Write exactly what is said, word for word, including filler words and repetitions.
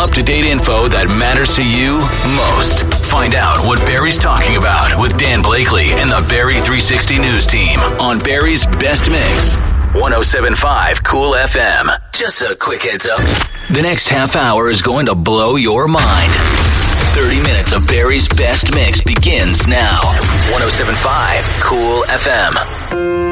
up-to-date info that matters to you most. Find out what Barrie's talking about with Dan Blakely and the Barrie three sixty News team on Barrie's Best Mix. one oh seven point five Cool F M. Just a quick heads up. The next half hour is going to blow your mind. thirty minutes of Barrie's Best Mix begins now. one oh seven point five Cool F M.